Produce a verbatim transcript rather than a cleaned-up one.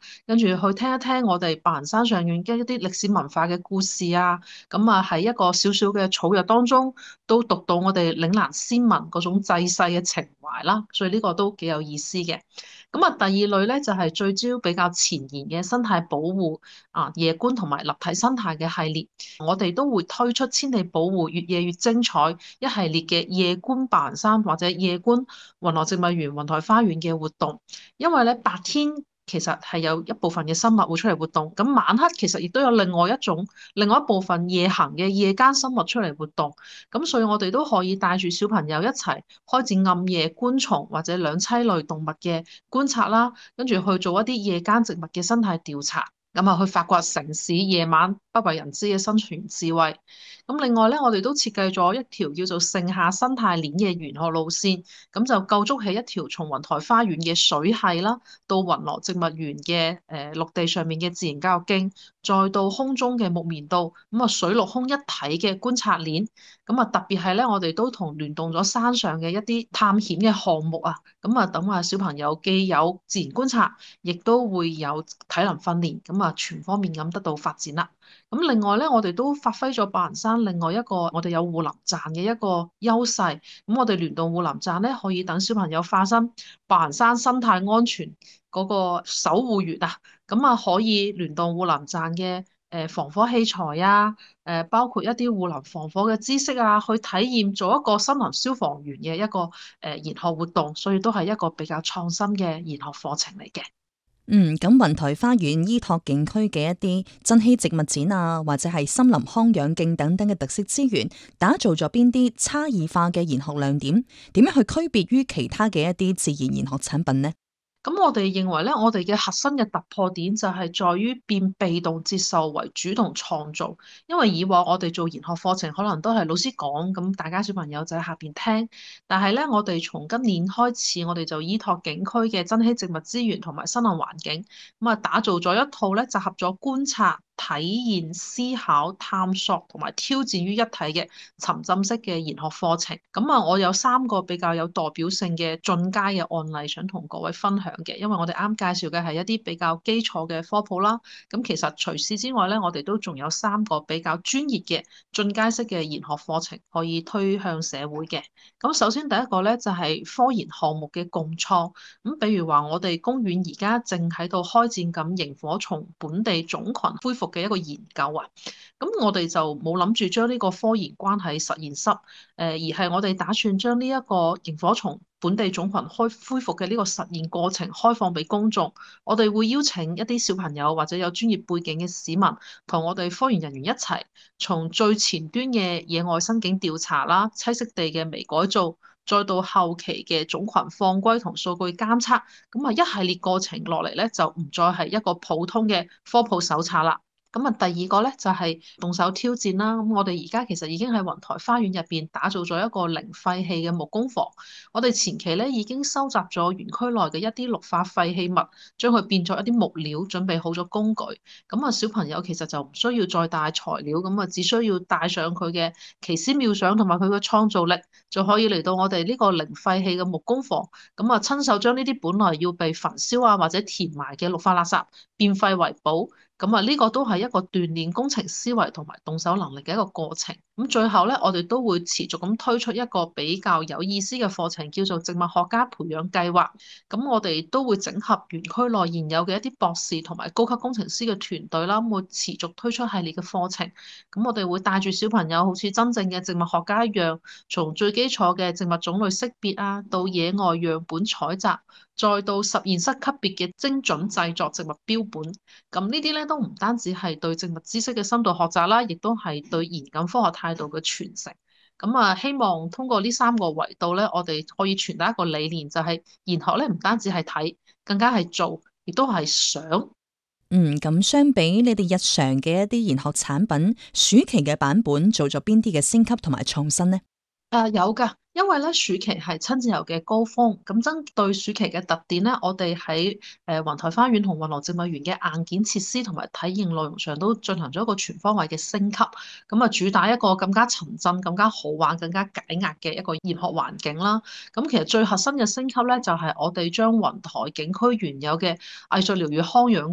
跟住去聽一聽我哋白雲山上苑嘅一啲歷史文化嘅故事啊。咁啊喺一個小小嘅草藥當中，都讀到我哋嶺南先民嗰種濟世嘅情懷啦。所以呢個都幾有意思嘅。咁啊，第二類咧就係聚焦比較前沿嘅生態保護啊、夜觀同埋立體生態嘅系列。我哋都會推出千里保護越夜越精彩一系列嘅夜觀白雲山或者夜觀雲河植物園、雲台花園嘅活動。因為咧白天其實係有一部分嘅生物會出嚟活動，咁晚黑其實亦都有另外一種、另外一部分夜行嘅夜間生物出嚟活動。咁所以我哋都可以帶住小朋友一齊開展暗夜觀蟲或者兩棲類動物嘅觀察啦，跟住去做一啲夜間植物嘅生態調查。咁啊，去發掘城市夜晚不為人知嘅生存智慧。咁另外咧，我哋都設計咗一條叫做盛夏生態鏈嘅沿河路線，咁就構築起一條從雲台花園嘅水系啦，到雲羅植物園嘅誒陸地上面嘅自然教育徑，再到空中嘅木棉道，咁啊水陸空一體嘅觀察鏈。咁啊特別係咧，我哋都同聯動咗山上嘅一啲探險嘅項目啊，咁啊等啊小朋友既有自然觀察，亦都會有體能訓練，咁啊全方面咁得到發展啦。咁另外咧，我哋都發揮咗白雲山另外一個我哋有護林站嘅一個優勢。咁我哋聯動護林站咧，可以等小朋友化身白雲山生態安全嗰個守護員啊。咁啊，可以聯動護林站嘅誒防火器材啊，誒包括一啲護林防火嘅知識啊，去體驗做一個森林消防員嘅一個誒研學活動。所以都係一個比較創新嘅研學課程嚟嘅。 嗯，咁雲台花園依託景區嘅一啲珍稀植物展啊，或者係森林康養徑等等嘅特色資源，打造咗邊啲差異化嘅研學亮點？點樣去區別於其他嘅一啲自然研學產品呢？ 咁我哋認為咧，我哋嘅核心嘅突破點就係在於變被動接受為主動創造。因為以往我哋做研學課程，可能都係老師講，咁大家小朋友就喺下邊聽。但係咧，我哋從今年開始，我哋就依託景區嘅珍稀植物資源同埋森林環境，咁啊打造咗一套咧集合咗觀察、體驗、思考、探索同埋挑戰於一體嘅沉浸式嘅研學課程。咁啊，我有三個比較有代表性嘅進階嘅案例，想同各位分享嘅。因為我哋啱介紹嘅係一啲比較基礎嘅科普啦。咁其實除此之外咧，我哋都仲有三個比較專業嘅進階式嘅研學課程可以推向社會嘅。咁首先第一個咧就係科研項目嘅共創。咁比如話，我哋公園而家正喺度開展緊螢火蟲本地種群恢復嘅一個研究啊。咁我哋就冇諗住將呢個科研關喺實驗室，誒而係我哋打算將呢一個螢火蟲本地種群開恢復嘅呢個實驗過程開放俾公眾。我哋會邀請一啲小朋友或者有專業背景嘅市民，同我哋科研人員一齊，從最前端嘅野外生境調查啦、棲息地嘅微改造，再到後期嘅種群放歸同數據監測，咁啊一系列過程落嚟咧，就唔再係一個普通嘅科普手冊啦。咁啊，第二個咧就係動手挑戰啦。咁我哋而家其實已經喺雲台花園入邊打造咗一個零廢棄嘅木工房。我哋前期咧已經收集咗園區內嘅一啲綠化廢棄物，將佢變作一啲木料，準備好咗工具。咁啊，小朋友其實就唔需要再帶材料，咁啊只需要帶上佢嘅奇思妙想同埋佢嘅創造力，就可以嚟到我哋呢個零廢棄嘅木工房。咁啊，親手將呢啲本來要被焚燒啊或者填埋嘅綠化垃圾變廢為寶。咁啊，呢個都係一個鍛鍊工程思維同埋動手能力嘅一個過程。咁最後咧，我哋都會持續咁推出一個比較有意思嘅課程，叫做植物學家培養計劃。咁我哋都會整合園區內現有嘅一啲博士同埋高級工程師嘅團隊啦，會持續推出系列嘅課程。咁我哋會帶住小朋友，好似真正嘅植物學家一樣，從最基礎嘅植物種類識別啊，到野外樣本採集，再到實驗室級別嘅精準製作植物標本。咁呢啲咧都唔單止係對植物知識嘅深度學習啦，亦都係對嚴謹科學態度嘅傳承。咁啊，希望通過呢三個維度咧，我哋可以傳達一個理念，就係研學咧唔單止係睇，更加係做，亦都係想。 嗯，咁相比你哋日常嘅一啲研學產品，暑期嘅版本做咗邊啲嘅升級同埋創新呢？ 誒、呃、有㗎，因為咧暑期係親子遊嘅高峰，咁針對暑期嘅特點咧，我哋喺誒雲台花園同雲羅植物園嘅硬件設施同埋體驗內容上都進行咗一個全方位嘅升級，咁啊主打一個更加沉浸、更加好玩、更加解壓嘅一個研學環境啦。咁其實最核心嘅升級咧，就係、是、我哋將雲台景區原有嘅藝術療癒康養